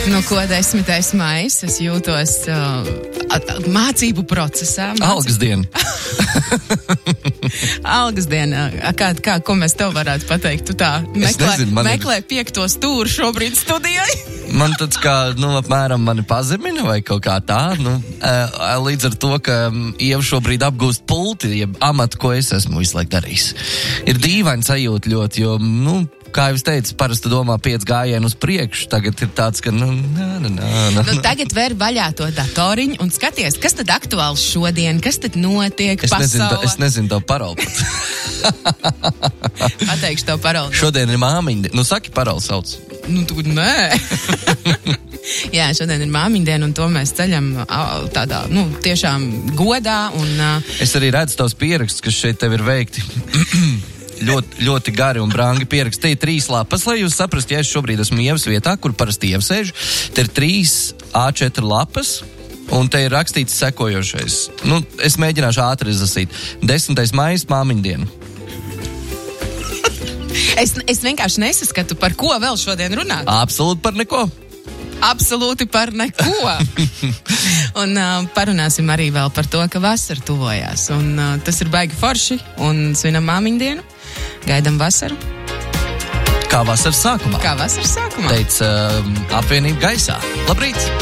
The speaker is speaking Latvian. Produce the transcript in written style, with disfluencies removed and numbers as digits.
Nu, ko 10. maijs, es jūtos mācību procesā. Algas diena. Algas diena. Ko mēs tev varētu pateikt? Tu tā meklē 5. stūru šobrīd studijai. Man tāds kā, apmēram mani pazemina vai kaut kā tā. Līdz ar to, ka Ieva šobrīd apgūst pulti, jeb amatu, ko es esmu visu laiku darījis. Ir dīvaini sajūta ļoti, jo, kā jau es teicu, parasti domā 5 gājienu uz priekšu, tagad ir tāds, ka Tagad ver vaļā to datoriņu un skaties, kas tad aktuāls šodien, kas tad notiek pasaulē. Es nezinu tavu paroli. Pateikšu tavu paroli. Šodien ir māmiņa. Saki paroli sauc. Tu nē. Jā, šodien ir māmiņdiena, un to mēs ceļam tādā, tiešām godā. Es arī redzu tavs pierakstus, kas šeit tev ir veikti. Ļoti gari un brangi pieraksti. Te ir 3 lapas, lai jūs saprastu, ja es šobrīd esmu Ievas vietā, kur parasti Ieva sēž. Te ir 3 A4 lapas, un te ir rakstīts sekojošais. Es mēģināšu ātri izlasīt. 10. maijs māmiņdienu. Es vienkārši nesaskatu, par ko vēl šodien runāt. Absolūti par neko. Absolūti par neko. Un parunāsim arī vēl par to, ka vasara tuvojās. Un tas ir baigi forši. Un svinam māmiņdienu. Gaidam vasaru. Kā vasaras sākumā. Teica apvienība gaisā. Labrīt!